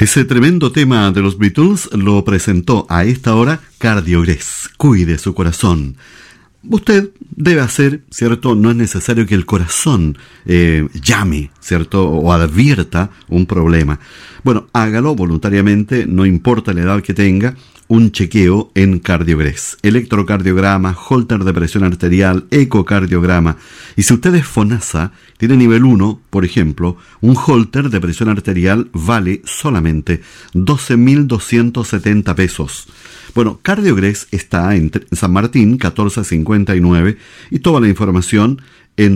Ese tremendo tema de los Beatles lo presentó a esta hora Cardiogrés. Cuide su corazón. Usted debe hacer, ¿cierto? No es necesario que el corazón llame, ¿cierto? O advierta un problema. Bueno, hágalo voluntariamente, no importa la edad que tenga, un chequeo en Cardiogrés. Electrocardiograma, holter de presión arterial, ecocardiograma. Y si usted es FONASA, tiene nivel 1, por ejemplo, un holter de presión arterial vale solamente 12.270 pesos. Bueno, Cardiogrés está en San Martín, 1459, y toda la información en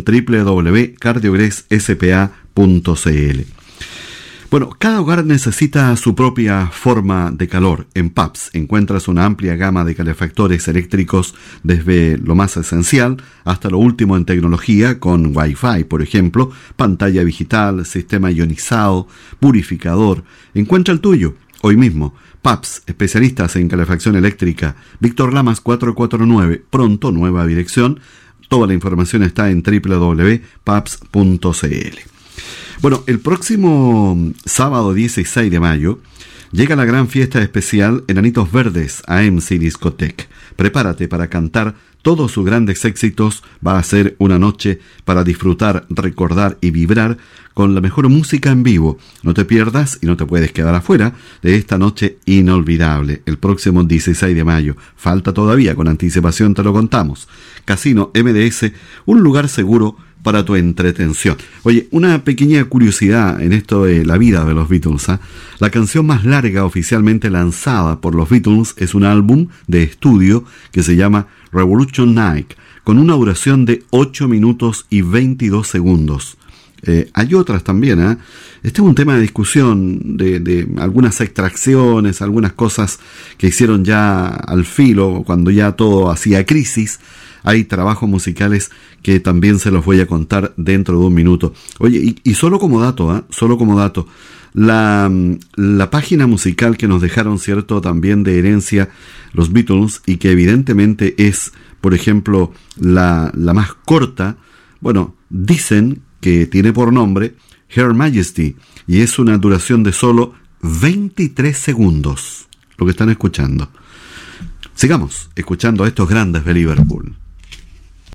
www.cardiogresSPA.cl. Bueno, cada hogar necesita su propia forma de calor. En PAPS encuentras una amplia gama de calefactores eléctricos desde lo más esencial hasta lo último en tecnología con Wi-Fi, por ejemplo, pantalla digital, sistema ionizado, purificador. Encuentra el tuyo hoy mismo. PAPS, especialistas en calefacción eléctrica. Víctor Lamas 449, pronto nueva dirección. Toda la información está en www.paps.cl. Bueno, el próximo sábado 16 de mayo llega la gran fiesta especial Enanitos Verdes AMC Discotech. Prepárate para cantar todos sus grandes éxitos. Va a ser una noche para disfrutar, recordar y vibrar con la mejor música en vivo. No te pierdas y no te puedes quedar afuera de esta noche inolvidable. El próximo 16 de mayo. Falta todavía, con anticipación te lo contamos. Casino MDS, un lugar seguro para tu entretención. Oye, una pequeña curiosidad en esto de la vida de los Beatles, ¿eh? La canción más larga oficialmente lanzada por los Beatles es un álbum de estudio que se llama Revolution Night, con una duración de 8 minutos y 22 segundos. Hay otras también, ¿eh? Este es un tema de discusión de algunas extracciones, algunas cosas que hicieron ya al filo, cuando ya todo hacía crisis. Hay trabajos musicales que también se los voy a contar dentro de un minuto. Oye, y solo como dato, solo como dato, la página musical que nos dejaron, cierto, también de herencia los Beatles, y que evidentemente es, por ejemplo, la más corta, bueno, dicen que tiene por nombre Her Majesty, y es una duración de solo 23 segundos, lo que están escuchando. Sigamos escuchando a estos grandes de Liverpool.